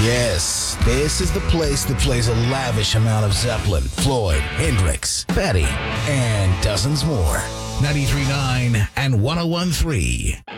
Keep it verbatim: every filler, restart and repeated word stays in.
Yes, this is the place that plays a lavish amount of Zeppelin, Floyd, Hendrix, Betty, and dozens more. ninety-three point nine and one oh one point three